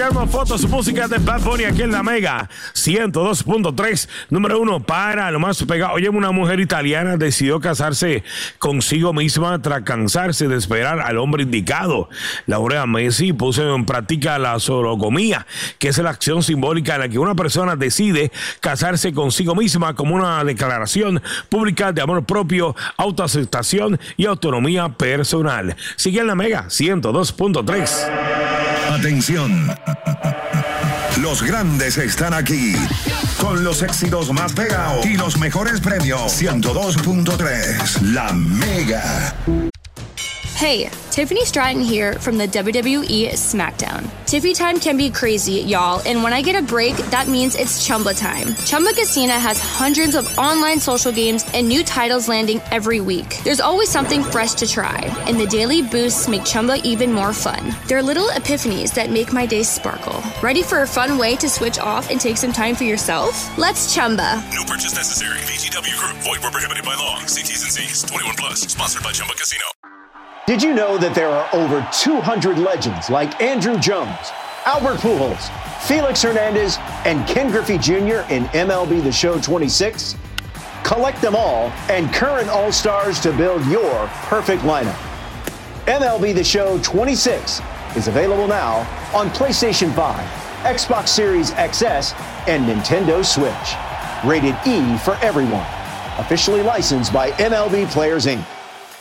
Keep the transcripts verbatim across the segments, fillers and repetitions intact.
tirarnos fotos, música de Bad Bunny aquí en la Mega ciento dos punto tres, número uno para lo más pegado. Oye, una mujer italiana decidió casarse consigo misma tras cansarse de esperar al hombre indicado. Laurea Messi puso en práctica la sorogamia, que es la acción simbólica en la que una persona decide casarse consigo misma como una declaración pública de amor propio, autoaceptación y autonomía personal. Sigue en la Mega ciento dos punto tres. Atención. Los grandes están aquí con los éxitos más pegados y los mejores premios. ciento dos punto tres, La Mega. Hey, Tiffany Stratton here from the W W E SmackDown. Tiffy time can be crazy, y'all, and when I get a break, that means it's Chumba time. Chumba Casino has hundreds of online social games and new titles landing every week. There's always something fresh to try, and the daily boosts make Chumba even more fun. There are little epiphanies that make my day sparkle. Ready for a fun way to switch off and take some time for yourself? Let's Chumba. No purchase necessary. V G W Group. Void where prohibited by law. See T's and C's. twenty-one plus. Sponsored by Chumba Casino. Did you know that there are over two hundred legends like Andrew Jones, Albert Pujols, Felix Hernandez, and Ken Griffey Junior in M L B The Show twenty-six? Collect them all and current All-Stars to build your perfect lineup. M L B The Show twenty-six is available now on PlayStation five, Xbox Series X S, and Nintendo Switch. Rated E for everyone. Officially licensed by M L B Players Incorporated.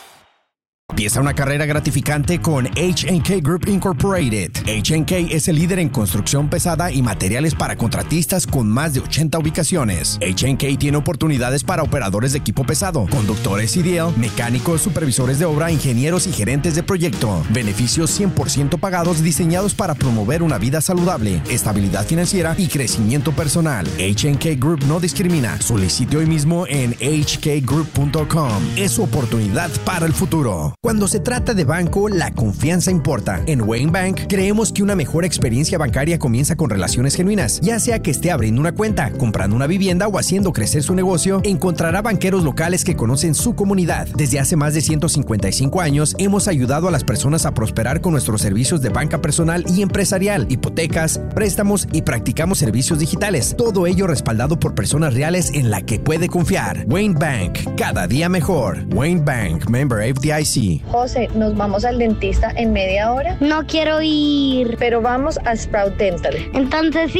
Empieza una carrera gratificante con H and K Group Incorporated. H and K es el líder en construcción pesada y materiales para contratistas con más de ochenta ubicaciones. H and K tiene oportunidades para operadores de equipo pesado, conductores C D L, mecánicos, supervisores de obra, ingenieros y gerentes de proyecto. Beneficios cien por ciento pagados diseñados para promover una vida saludable, estabilidad financiera y crecimiento personal. H and K Group no discrimina. Solicite hoy mismo en h k group punto com. Es su oportunidad para el futuro. Cuando se trata de banco, la confianza importa. En Wayne Bank, creemos que una mejor experiencia bancaria comienza con relaciones genuinas. Ya sea que esté abriendo una cuenta, comprando una vivienda o haciendo crecer su negocio, encontrará banqueros locales que conocen su comunidad. Desde hace más de ciento cincuenta y cinco años, hemos ayudado a las personas a prosperar con nuestros servicios de banca personal y empresarial, hipotecas, préstamos y practicamos servicios digitales. Todo ello respaldado por personas reales en la que puede confiar. Wayne Bank, cada día mejor. Wayne Bank, member F D I C. José, ¿nos vamos al dentista en media hora? No quiero ir. Pero vamos a Sprout Dental. Entonces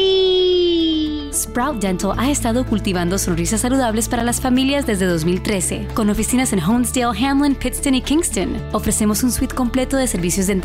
sí. Sprout Dental ha estado cultivando sonrisas saludables para las familias desde dos mil trece. Con oficinas en Honesdale, Hamlin, Pittston y Kingston. Ofrecemos un suite completo de servicios dentales